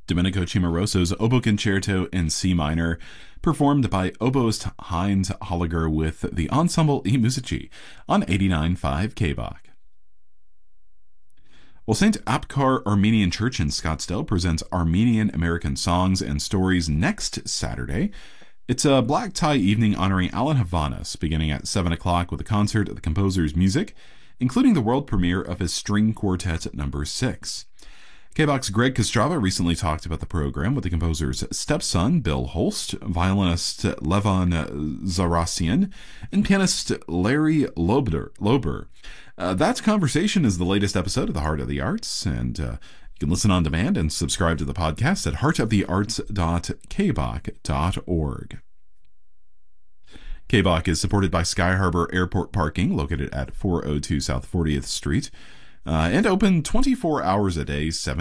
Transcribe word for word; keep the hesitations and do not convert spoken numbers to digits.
Domenico Cimaroso's Oboe Concerto in C minor, performed by oboist Heinz Holliger with the Ensemble I Musici on eighty-nine point five K B O C. Well, Saint Apgar Armenian Church in Scottsdale presents Armenian American Songs and Stories next Saturday. It's a black tie evening honoring Alan Havanas, beginning at seven o'clock with a concert of the composer's music, including the world premiere of his String Quartet number six. K B O C's Greg Kostrava recently talked about the program with the composer's stepson, Bill Holst, violinist Levon Zarassian, and pianist Larry Lober. Lober. Uh, that conversation is the latest episode of The Heart of the Arts, and uh, you can listen on demand and subscribe to the podcast at heart of the arts dot k b o c dot org. K B O C is supported by Sky Harbor Airport Parking, located at four oh two South fortieth Street, uh, and open twenty-four hours a day, seven